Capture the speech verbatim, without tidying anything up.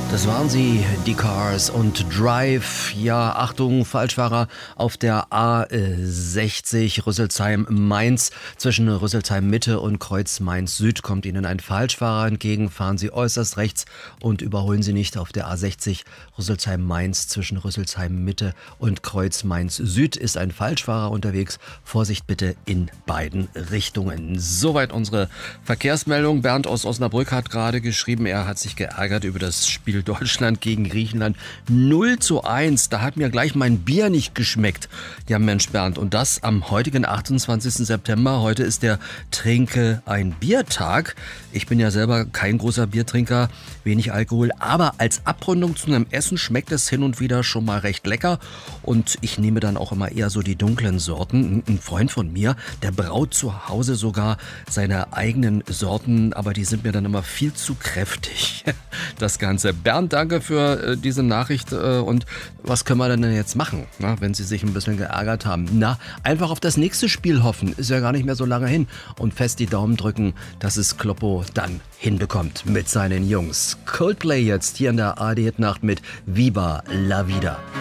Das waren sie, die Cars und Drive. Ja, Achtung, Falschfahrer auf der A sechzig Rüsselsheim-Mainz. Zwischen Rüsselsheim-Mitte und Kreuz Mainz-Süd kommt Ihnen ein Falschfahrer entgegen. Fahren Sie äußerst rechts und überholen Sie nicht auf der A sechzig Rüsselsheim-Mainz. Zwischen Rüsselsheim-Mitte und Kreuz Mainz-Süd ist ein Falschfahrer unterwegs. Vorsicht bitte in beiden Richtungen. Soweit unsere Verkehrsmeldung. Bernd aus Osnabrück hat gerade geschrieben, er hat sich geärgert über das Spiel Deutschland gegen Griechenland. null zu eins, da hat mir gleich mein Bier nicht geschmeckt. Ja Mensch Bernd, und das am heutigen achtundzwanzigsten September. Heute ist der Trinke ein Biertag. Ich bin ja selber kein großer Biertrinker, wenig Alkohol, aber als Abrundung zu einem Essen schmeckt es hin und wieder schon mal recht lecker. Und ich nehme dann auch immer eher so die dunklen Sorten. Ein Freund von mir, der braut zu Hause sogar seine eigenen Sorten, aber die sind mir dann immer viel zu kräftig. Das Ganze. Bernd, danke für äh, diese Nachricht. Äh, und was können wir denn jetzt machen, na, wenn Sie sich ein bisschen geärgert haben? Na, einfach auf das nächste Spiel hoffen. Ist ja gar nicht mehr so lange hin. Und fest die Daumen drücken, dass es Kloppo dann hinbekommt mit seinen Jungs. Coldplay jetzt hier in der A R D-Hit-Nacht mit Viva la Vida.